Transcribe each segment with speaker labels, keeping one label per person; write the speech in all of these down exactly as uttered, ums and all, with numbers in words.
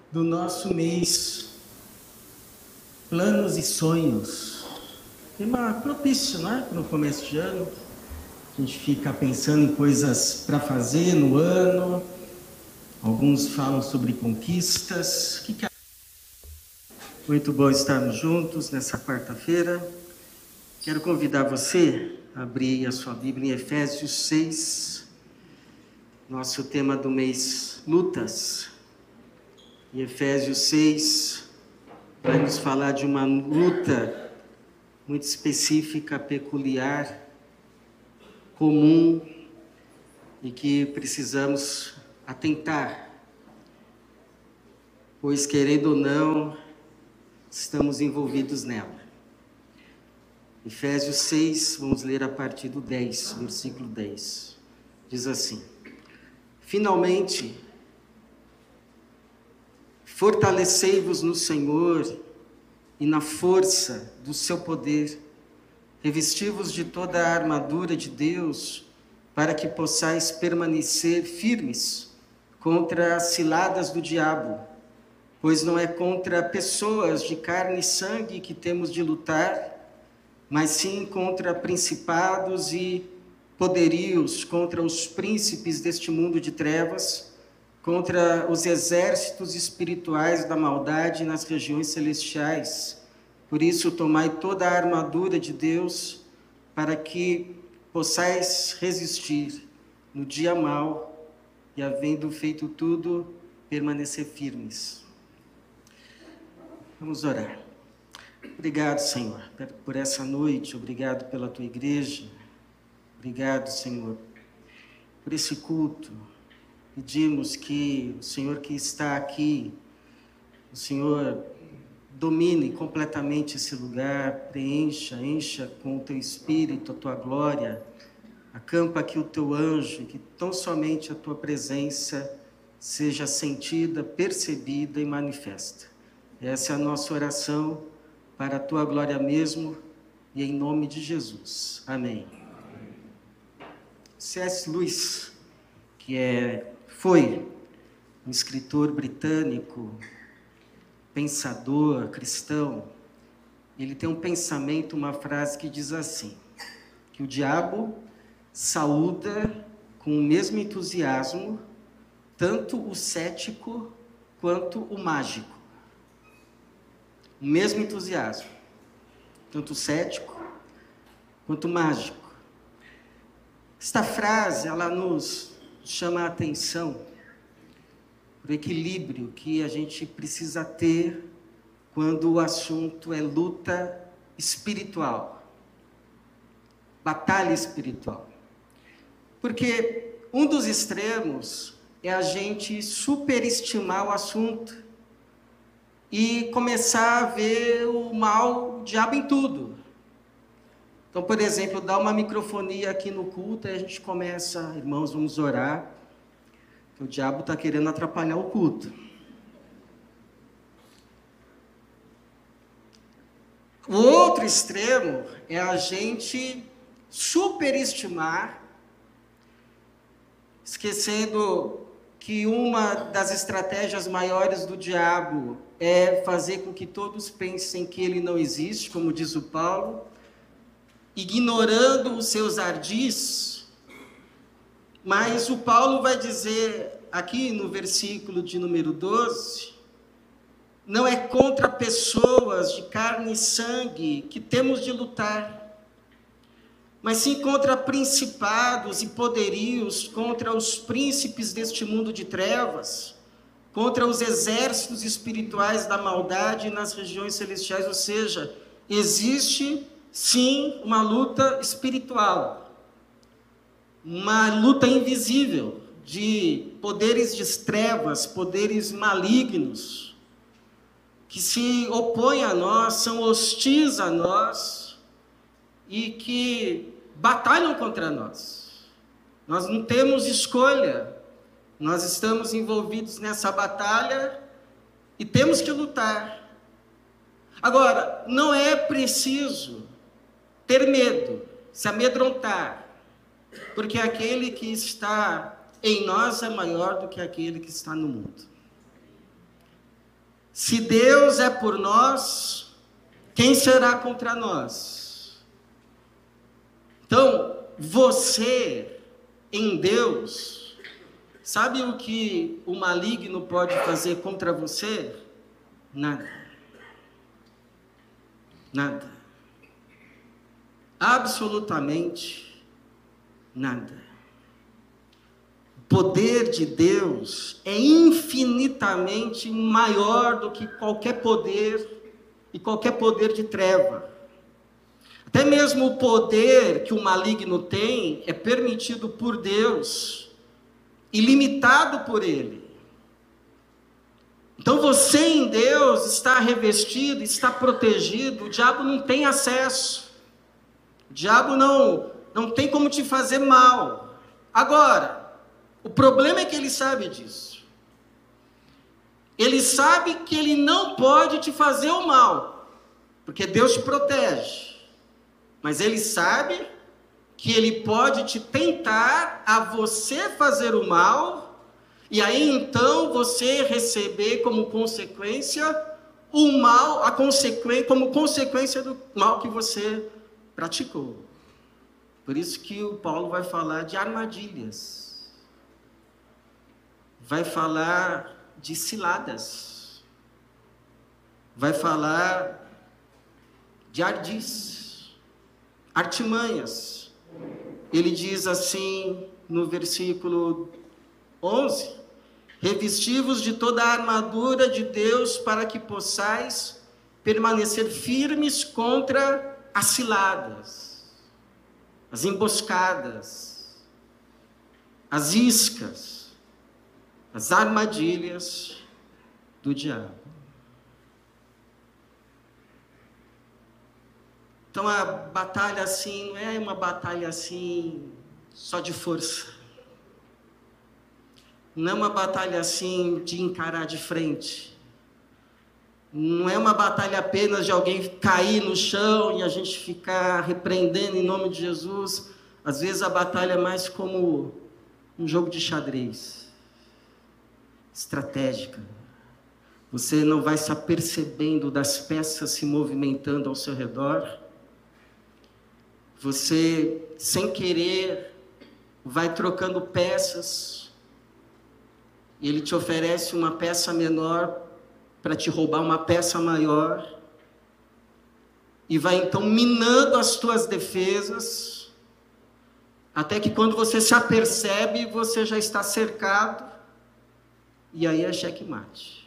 Speaker 1: do nosso mês Planos e Sonhos. Tema propício, não é? No começo de ano, a gente fica pensando em coisas para fazer no ano. Alguns falam sobre conquistas. Que que é? Muito bom estarmos juntos nessa quarta-feira. Quero convidar você a abrir a sua Bíblia em Efésios seis, nosso tema do mês, lutas. Em Efésios seis, vai nos falar de uma luta muito específica, peculiar, comum, e que precisamos atentar, pois, querendo ou não, estamos envolvidos nela. Efésios seis, vamos ler a partir do dez, versículo dez. Diz assim: Finalmente, fortalecei-vos no Senhor e na força do seu poder, revesti-vos de toda a armadura de Deus, para que possais permanecer firmes contra as ciladas do diabo, pois não é contra pessoas de carne e sangue que temos de lutar, mas sim contra principados e poderios, contra os príncipes deste mundo de trevas, contra os exércitos espirituais da maldade nas regiões celestiais. Por isso, tomai toda a armadura de Deus, para que possais resistir no dia mau e, havendo feito tudo, permanecer firmes. Vamos orar. Obrigado, Senhor, por essa noite. Obrigado pela tua igreja. Obrigado, Senhor, por esse culto. Pedimos que o Senhor que está aqui, o Senhor domine completamente esse lugar, preencha, encha com o teu Espírito, a tua glória, acampa aqui o teu anjo, que tão somente a tua presença seja sentida, percebida e manifesta. Essa é a nossa oração, para a tua glória mesmo, e em nome de Jesus. Amém. C S Lewis, que é, foi um escritor britânico, pensador, cristão, ele tem um pensamento, uma frase que diz assim, que o diabo saúda com o mesmo entusiasmo tanto o cético quanto o mágico. O mesmo entusiasmo, tanto o cético quanto o mágico. Esta frase, ela nos chama a atenção para o equilíbrio que a gente precisa ter quando o assunto é luta espiritual, batalha espiritual. Porque um dos extremos é a gente superestimar o assunto e começar a ver o mal, o diabo em tudo. Então, por exemplo, dá uma microfonia aqui no culto e a gente começa, irmãos, vamos orar, que o diabo está querendo atrapalhar o culto. O outro extremo é a gente superestimar, esquecendo que uma das estratégias maiores do diabo é fazer com que todos pensem que ele não existe, como diz o Paulo, ignorando os seus ardis. Mas o Paulo vai dizer aqui no versículo de número doze, não é contra pessoas de carne e sangue que temos de lutar, mas sim contra principados e poderios, contra os príncipes deste mundo de trevas, contra os exércitos espirituais da maldade nas regiões celestiais. Ou seja, existe sim uma luta espiritual, uma luta invisível de poderes de trevas, poderes malignos, que se opõem a nós, são hostis a nós e que batalham contra nós. Nós não temos escolha, nós estamos envolvidos nessa batalha e temos que lutar. Agora, não é preciso ter medo, se amedrontar, porque aquele que está em nós é maior do que aquele que está no mundo. Se Deus é por nós, quem será contra nós? Então, você em Deus, sabe o que o maligno pode fazer contra você? Nada. Nada. Absolutamente nada. O poder de Deus é infinitamente maior do que qualquer poder e qualquer poder de treva. Até mesmo o poder que o maligno tem é permitido por Deus e limitado por Ele. Então você em Deus está revestido, está protegido, o diabo não tem acesso. O diabo não, não tem como te fazer mal. Agora, o problema é que ele sabe disso. Ele sabe que ele não pode te fazer o mal, porque Deus te protege. Mas ele sabe que ele pode te tentar a você fazer o mal, e aí então você receber como consequência o mal, a consequência, como consequência do mal que você praticou. Por isso que o Paulo vai falar de armadilhas, vai falar de ciladas, vai falar de ardis, artimanhas. Ele diz assim no versículo onze: revesti-vos de toda a armadura de Deus para que possais permanecer firmes contra as ciladas, as emboscadas, as iscas, as armadilhas do diabo. Então a batalha assim não é uma batalha assim só de força. Não é uma batalha assim de encarar de frente. Não é uma batalha apenas de alguém cair no chão e a gente ficar repreendendo em nome de Jesus. Às vezes a batalha é mais como um jogo de xadrez, estratégica. Você não vai se apercebendo das peças se movimentando ao seu redor. Você, sem querer, vai trocando peças, e ele te oferece uma peça menor para te roubar uma peça maior, e vai então minando as tuas defesas, até que quando você se apercebe, você já está cercado, e aí é xeque-mate.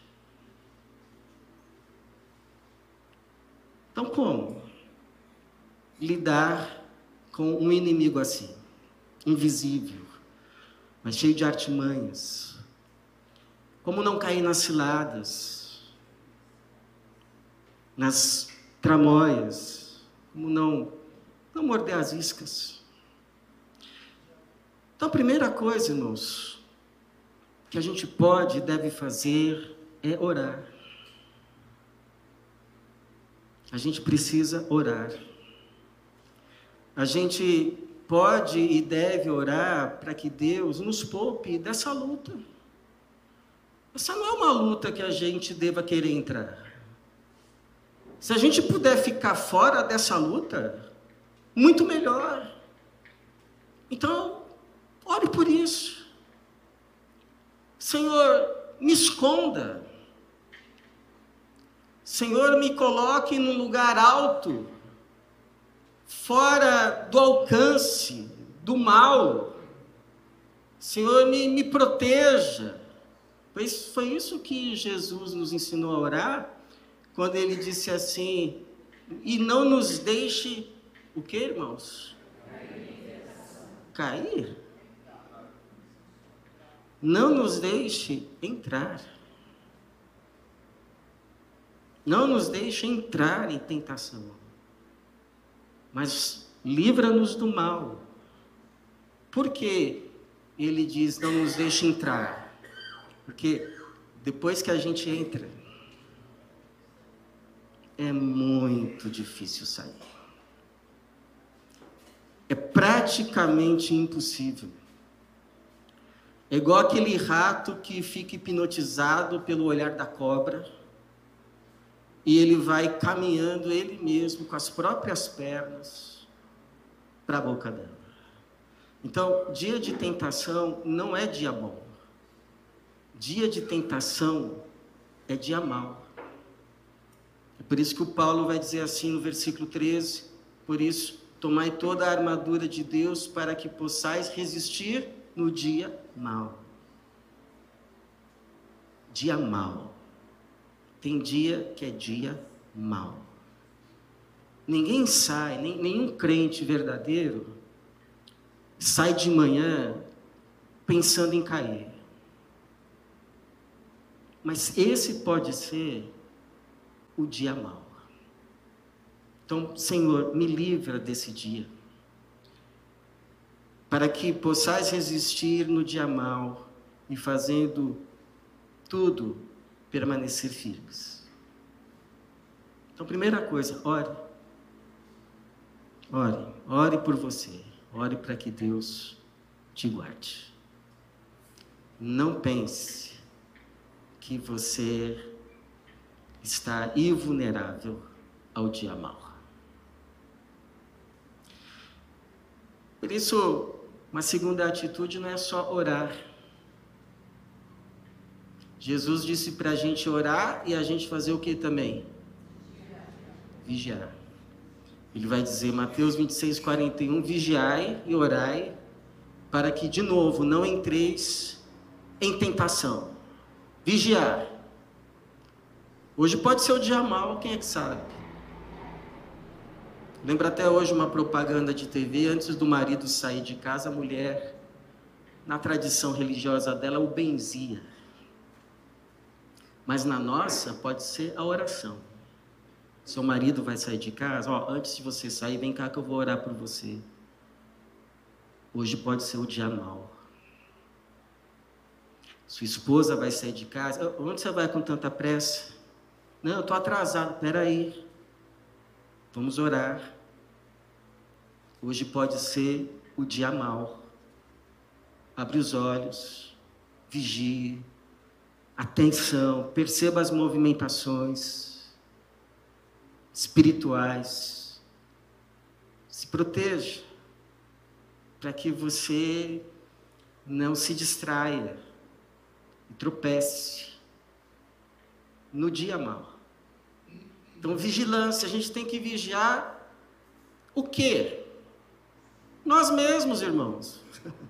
Speaker 1: Então como lidar com um inimigo assim, invisível, mas cheio de artimanhas? Como não cair nas ciladas, nas tramóias? Como não, não morder as iscas? Então, a primeira coisa, irmãos, que a gente pode e deve fazer é orar. A gente precisa orar. A gente pode e deve orar para que Deus nos poupe dessa luta. Essa não é uma luta que a gente deva querer entrar. Se a gente puder ficar fora dessa luta, muito melhor. Então, ore por isso. Senhor, me esconda. Senhor, me coloque num lugar alto, fora do alcance do mal. Senhor, me, me proteja. Pois foi isso que Jesus nos ensinou a orar, quando ele disse assim: e não nos deixe, o que, irmãos? Cair. Não nos deixe entrar. Não nos deixe entrar em tentação, mas livra-nos do mal. Por que ele diz não nos deixe entrar? Porque depois que a gente entra, é muito difícil sair. É praticamente impossível. É igual aquele rato que fica hipnotizado pelo olhar da cobra, e ele vai caminhando ele mesmo com as próprias pernas para a boca dela. Então, dia de tentação não é dia bom. Dia de tentação é dia mau. É por isso que o Paulo vai dizer assim no versículo treze, por isso, tomai toda a armadura de Deus para que possais resistir no dia mau. Dia mau. Tem dia que é dia mau. Ninguém sai, nem, nenhum crente verdadeiro sai de manhã pensando em cair. Mas esse pode ser o dia mau. Então, Senhor, me livra desse dia, para que possais resistir no dia mau e fazendo tudo permanecer firmes. Então, primeira coisa, ore. Ore, ore por você. Ore para que Deus te guarde. Não pense que você está invulnerável ao dia mau. Por isso, uma segunda atitude não é só orar. Jesus disse para a gente orar e a gente fazer o que também? Vigiar. Ele vai dizer, Mateus vinte e seis, quarenta e um, vigiai e orai, para que de novo não entreis em tentação. Vigiar. Hoje pode ser o dia mau, quem é que sabe? Lembro até hoje uma propaganda de T V, antes do marido sair de casa, a mulher, na tradição religiosa dela, o benzia. Mas na nossa, pode ser a oração. Seu marido vai sair de casa, ó, antes de você sair, vem cá que eu vou orar por você. Hoje pode ser o dia mau. Sua esposa vai sair de casa, onde você vai com tanta pressa? Não, eu estou atrasado, peraí. Vamos orar. Hoje pode ser o dia mau. Abre os olhos, vigie, atenção, perceba as movimentações espirituais. Se proteja, para que você não se distraia e tropece no dia mau. Então, vigilância, a gente tem que vigiar o quê? Nós mesmos, irmãos.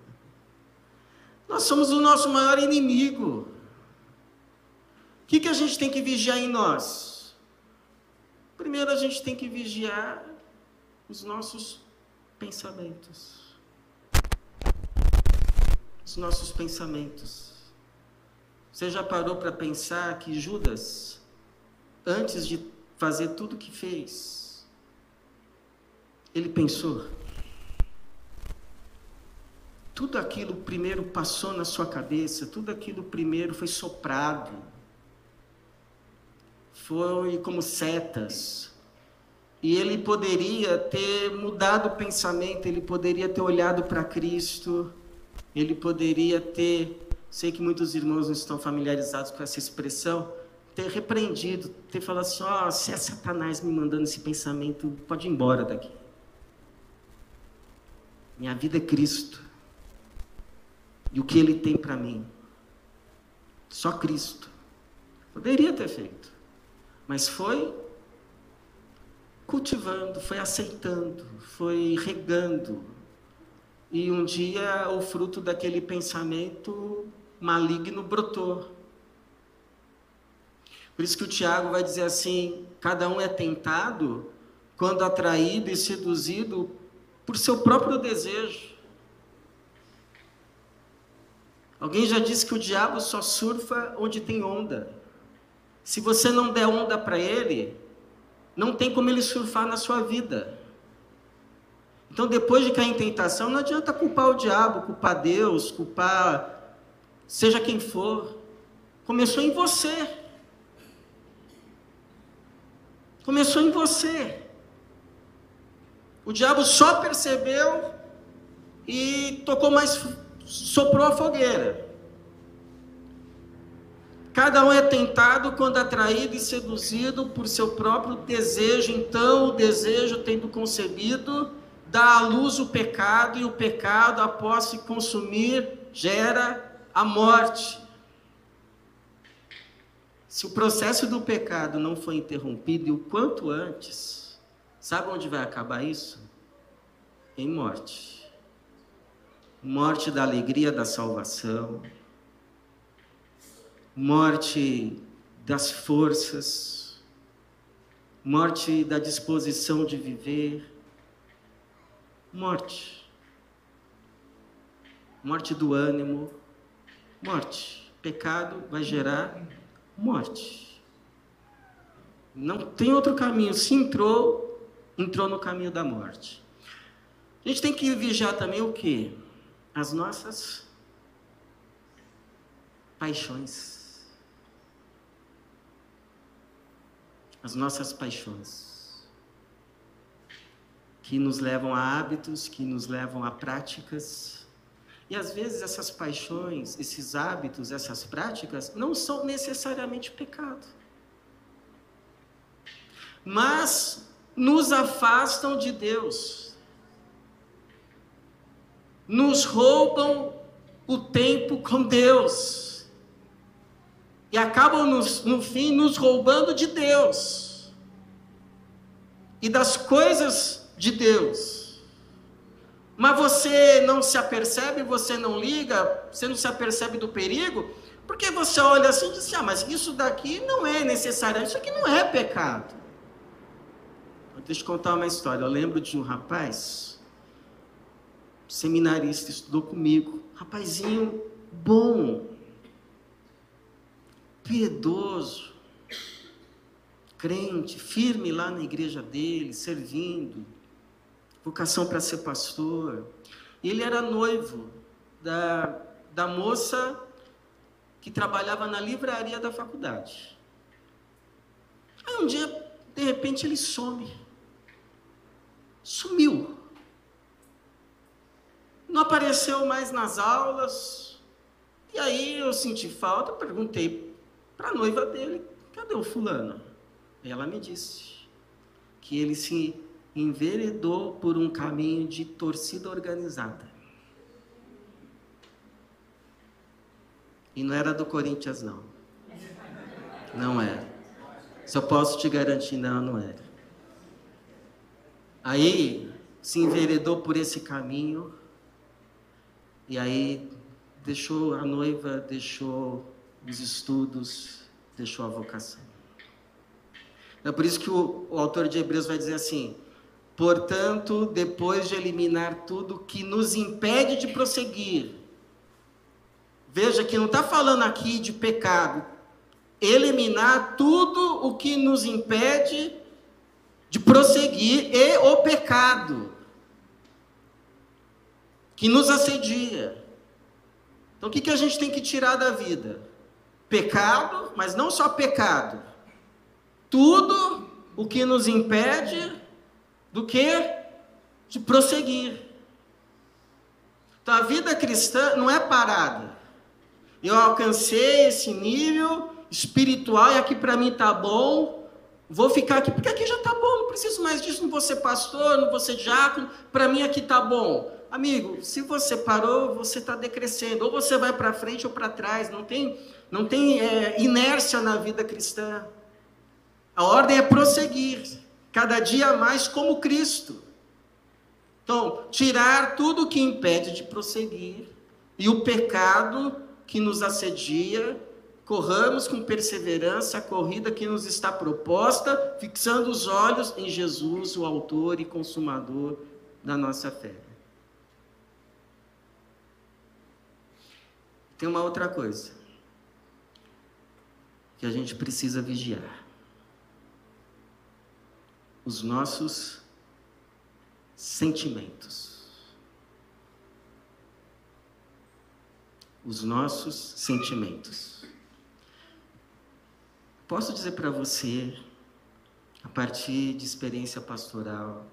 Speaker 1: Nós somos o nosso maior inimigo. O que, que a gente tem que vigiar em nós? Primeiro, a gente tem que vigiar os nossos pensamentos. Os nossos pensamentos. Você já parou para pensar que Judas, antes de fazer tudo o que fez, ele pensou? Tudo aquilo primeiro passou na sua cabeça, tudo aquilo primeiro foi soprado, foi como setas, e ele poderia ter mudado o pensamento, ele poderia ter olhado para Cristo, ele poderia ter, sei que muitos irmãos não estão familiarizados com essa expressão, ter repreendido, ter falado assim, ó, oh, se é Satanás me mandando esse pensamento, pode ir embora daqui. Minha vida é Cristo. E o que Ele tem para mim? Só Cristo. Poderia ter feito. Mas foi cultivando, foi aceitando, foi regando. E um dia o fruto daquele pensamento maligno brotou. Por isso que o Tiago vai dizer assim, cada um é tentado quando atraído e seduzido por seu próprio desejo. Alguém já disse que o diabo só surfa onde tem onda. Se você não der onda para ele, não tem como ele surfar na sua vida. Então, depois de cair em tentação, não adianta culpar o diabo, culpar Deus, culpar seja quem for. Começou em você. Começou em você. O diabo só percebeu e tocou mais, soprou a fogueira. Cada um é tentado quando atraído e seduzido por seu próprio desejo. Então, o desejo, tendo concebido, dá à luz o pecado, e o pecado, após se consumir, gera a morte. Se o processo do pecado não for interrompido, e o quanto antes, sabe onde vai acabar isso? Em morte. Morte da alegria da salvação, morte das forças, morte da disposição de viver, morte, morte do ânimo, morte. Pecado vai gerar morte. Não tem outro caminho. Se entrou, entrou no caminho da morte. A gente tem que vigiar também o quê? As nossas paixões. As nossas paixões, que nos levam a hábitos, que nos levam a práticas. E às vezes essas paixões, esses hábitos, essas práticas, não são necessariamente pecado. Mas nos afastam de Deus. Nos roubam o tempo com Deus. E acabam, nos, no fim, nos roubando de Deus. E das coisas de Deus. Mas você não se apercebe, você não liga, você não se apercebe do perigo, porque você olha assim e diz assim, ah, mas isso daqui não é necessário, isso aqui não é pecado. Deixa eu contar uma história. Eu lembro de um rapaz, seminarista, estudou comigo, rapazinho bom, piedoso, crente, firme lá na igreja dele, servindo, vocação para ser pastor. E ele era noivo da, da moça que trabalhava na livraria da faculdade. Aí um dia, de repente, ele some. Sumiu. Não apareceu mais nas aulas. E aí eu senti falta, perguntei para a noiva dele, cadê o fulano? E ela me disse que ele se enveredou por um caminho de torcida organizada. E não era do Corinthians, não. Não era. Só posso te garantir, não, não era. Aí, se enveredou por esse caminho, e aí deixou a noiva, deixou os estudos, deixou a vocação. É por isso que o, o autor de Hebreus vai dizer assim, portanto, depois de eliminar tudo que nos impede de prosseguir, veja que não está falando aqui de pecado, eliminar tudo o que nos impede de prosseguir e o pecado que nos assedia. Então, o que, que a gente tem que tirar da vida? Pecado, mas não só pecado. Tudo o que nos impede do quê? De prosseguir. Então, a vida cristã não é parada. Eu alcancei esse nível espiritual e aqui para mim está bom. Vou ficar aqui, porque aqui já está bom. Não preciso mais disso, não vou ser pastor, não vou ser diácono. Para mim aqui está bom. Amigo, se você parou, você está decrescendo. Ou você vai para frente ou para trás. Não tem, não tem é, inércia na vida cristã. A ordem é prosseguir. Cada dia mais como Cristo. Então, tirar tudo o que impede de prosseguir. E o pecado que nos assedia. Corramos com perseverança a corrida que nos está proposta. Fixando os olhos em Jesus, o autor e consumador da nossa fé. Tem uma outra coisa que a gente precisa vigiar. Os nossos sentimentos. Os nossos sentimentos. Posso dizer para você, a partir de experiência pastoral,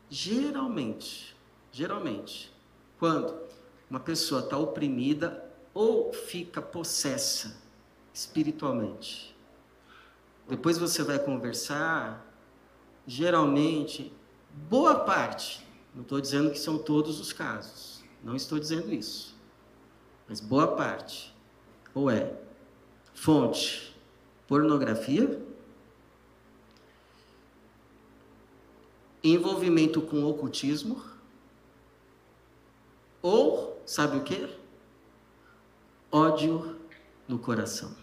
Speaker 1: geralmente, geralmente, quando uma pessoa está oprimida, ou fica possessa espiritualmente. Depois você vai conversar, geralmente, boa parte, não estou dizendo que são todos os casos, não estou dizendo isso, mas boa parte, ou é fonte, pornografia, envolvimento com ocultismo, ou, sabe o quê? Ódio no coração.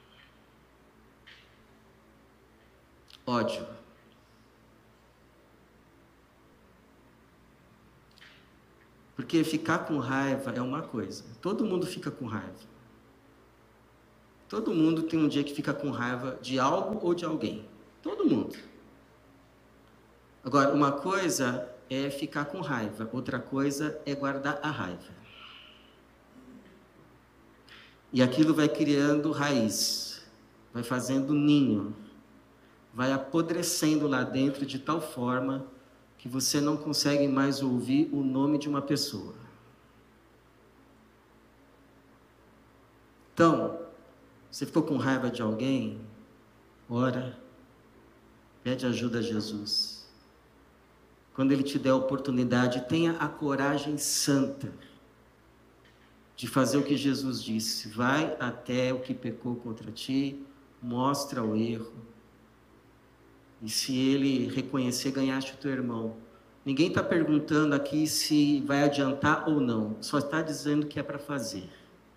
Speaker 1: Ódio. Porque ficar com raiva é uma coisa. Todo mundo fica com raiva. Todo mundo tem um dia que fica com raiva de algo ou de alguém. Todo mundo. Agora, uma coisa é ficar com raiva, outra coisa é guardar a raiva. E aquilo vai criando raiz, vai fazendo ninho, vai apodrecendo lá dentro de tal forma que você não consegue mais ouvir o nome de uma pessoa. Então, você ficou com raiva de alguém? Ora, pede ajuda a Jesus. Quando Ele te der a oportunidade, tenha a coragem santa de fazer o que Jesus disse. Vai até o que pecou contra ti, mostra o erro. E se ele reconhecer, ganhaste o teu irmão. Ninguém está perguntando aqui se vai adiantar ou não. Só está dizendo que é para fazer.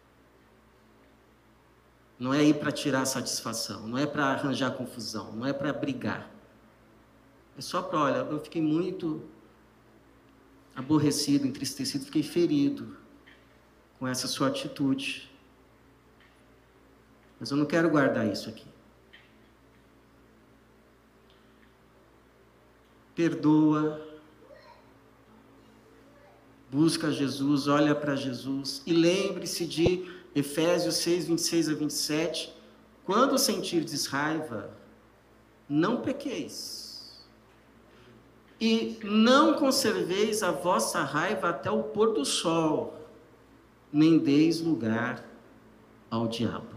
Speaker 1: Não é ir para tirar satisfação. Não é para arranjar confusão. Não é para brigar. É só para, olha, eu fiquei muito aborrecido, entristecido, fiquei ferido com essa sua atitude. Mas eu não quero guardar isso aqui. Perdoa. Busca Jesus, olha para Jesus. E lembre-se de Efésios seis, vinte e seis a vinte e sete. Quando sentirdes raiva, não pequeis. E não conserveis a vossa raiva até o pôr do sol, nem deis lugar ao diabo.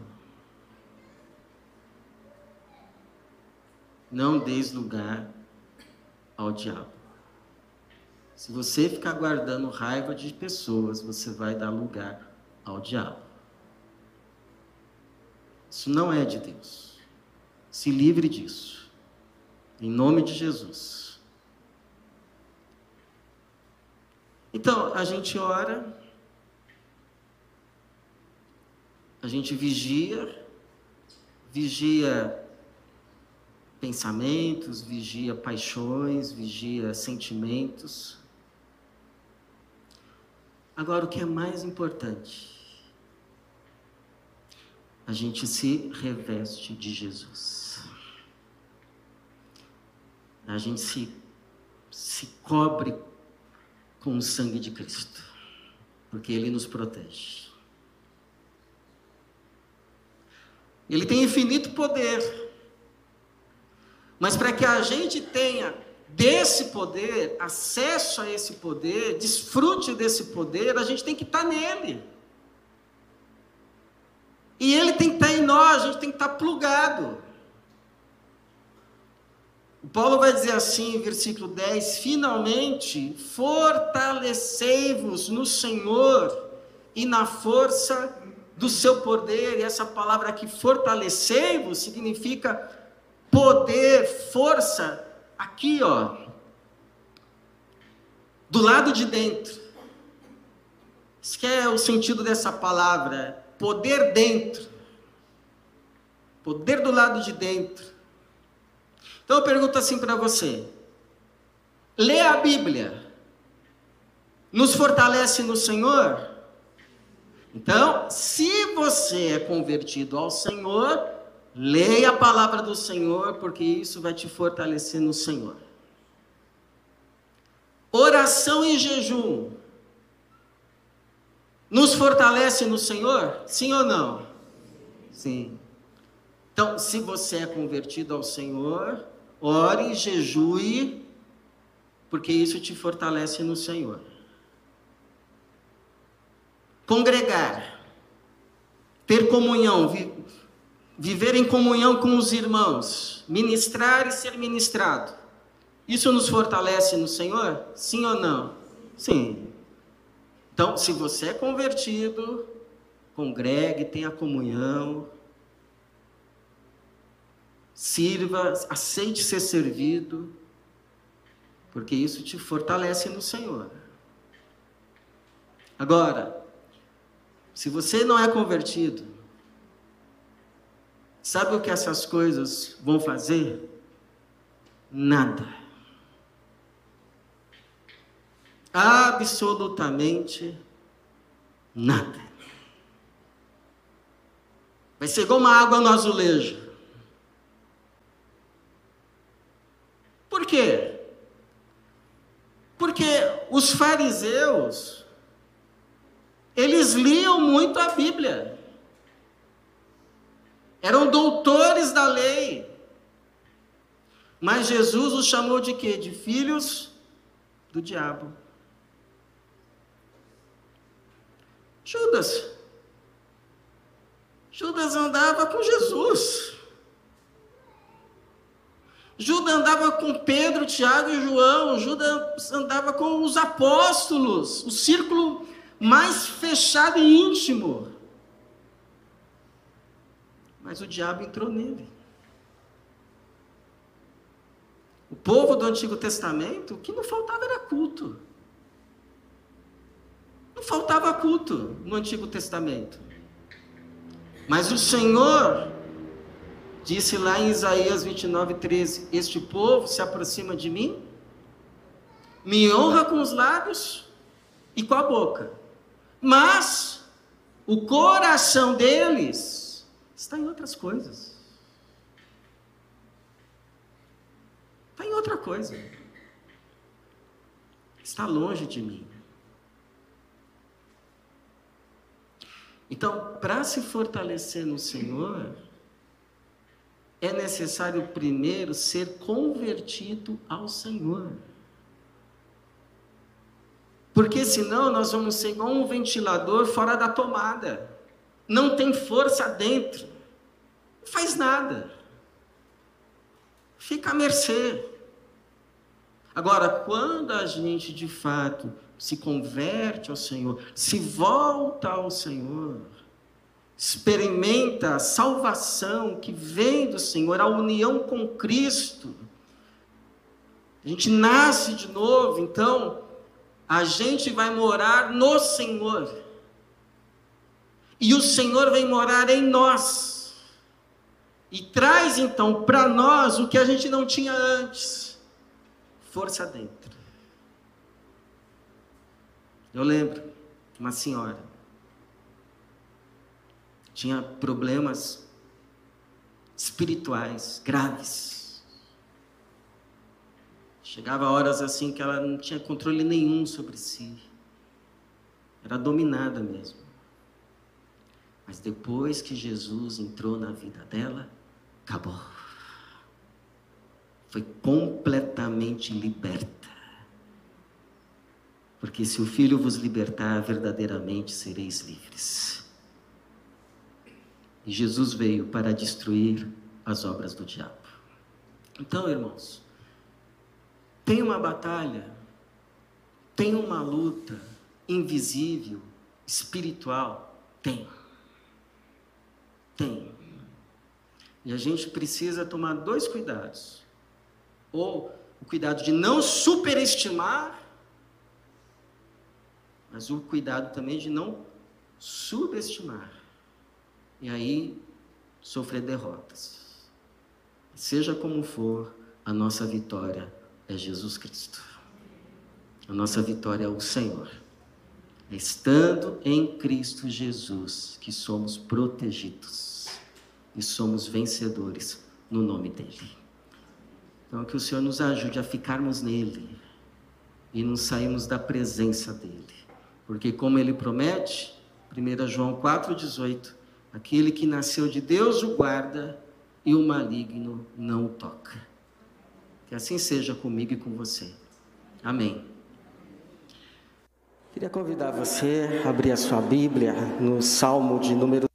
Speaker 1: Não deis lugar ao diabo. Se você ficar guardando raiva de pessoas, você vai dar lugar ao diabo. Isso não é de Deus. Se livre disso. Em nome de Jesus. Então, a gente ora, a gente vigia, vigia pensamentos, vigia paixões, vigia sentimentos. Agora, o que é mais importante? A gente se reveste de Jesus. A gente se, se cobre com o sangue de Cristo, porque Ele nos protege. Ele tem infinito poder, mas para que a gente tenha desse poder, acesso a esse poder, desfrute desse poder, a gente tem que estar nele. E ele tem que estar em nós, a gente tem que estar plugado. O Paulo vai dizer assim, versículo dez, finalmente, fortalecei-vos no Senhor e na força do seu poder. E essa palavra aqui, fortalecei-vos, significa poder, força, aqui ó, do lado de dentro. Isso que é o sentido dessa palavra, poder dentro, poder do lado de dentro. Então eu pergunto assim para você, ler a Bíblia nos fortalece no Senhor? Então, se você é convertido ao Senhor, leia a palavra do Senhor, porque isso vai te fortalecer no Senhor. Oração e jejum nos fortalece no Senhor? Sim ou não? Sim. Então, se você é convertido ao Senhor, ore e jejue, porque isso te fortalece no Senhor. Congregar. ter comunhão, vi, viver em comunhão com os irmãos, ministrar e ser ministrado. Isso nos fortalece no Senhor? Sim ou não? Sim. Então, se você é convertido, congregue, tenha comunhão, sirva, aceite ser servido, porque isso te fortalece no Senhor. Agora, se você não é convertido, sabe o que essas coisas vão fazer? Nada. Absolutamente nada. Vai ser igual uma água no azulejo. Por quê? Porque os fariseus, eles liam muito a Bíblia. Eram doutores da lei. Mas Jesus os chamou de quê? De filhos do diabo. Judas. Judas andava com Jesus. Judas andava com Pedro, Tiago e João. Judas andava com os apóstolos. O círculo mais fechado e íntimo. Mas o diabo entrou nele. O povo do Antigo Testamento, o que não faltava era culto. Não faltava culto no Antigo Testamento. Mas o Senhor disse lá em Isaías vinte e nove, treze, este povo se aproxima de mim, me honra com os lábios e com a boca, mas o coração deles está em outras coisas. Está em outra coisa. Está longe de mim. Então, para se fortalecer no Senhor, é necessário primeiro ser convertido ao Senhor. Porque senão nós vamos ser igual um ventilador fora da tomada. Não tem força dentro. Não faz nada. Fica à mercê. Agora, quando a gente de fato se converte ao Senhor, se volta ao Senhor, experimenta a salvação que vem do Senhor, a união com Cristo, a gente nasce de novo, então a gente vai morar no Senhor, e o Senhor vem morar em nós, e traz então para nós o que a gente não tinha antes, força dentro. Eu lembro, uma senhora, tinha problemas espirituais graves. Chegava horas assim que ela não tinha controle nenhum sobre si. Era dominada mesmo. Mas depois que Jesus entrou na vida dela, acabou. Foi completamente liberta. Porque se o Filho vos libertar, verdadeiramente sereis livres. E Jesus veio para destruir as obras do diabo. Então, irmãos, tem uma batalha, tem uma luta invisível, espiritual? Tem. Tem. E a gente precisa tomar dois cuidados. Ou o cuidado de não superestimar, mas o cuidado também de não subestimar. E aí, sofrer derrotas. Seja como for, a nossa vitória é Jesus Cristo. A nossa vitória é o Senhor. É estando em Cristo Jesus que somos protegidos e somos vencedores no nome dEle. Então, que o Senhor nos ajude a ficarmos nele e não sairmos da presença dEle. Porque como Ele promete, primeiro João quatro, dezoito, aquele que nasceu de Deus o guarda e o maligno não o toca. Que assim seja comigo e com você. Amém. Queria convidar você a abrir a sua Bíblia no Salmo de número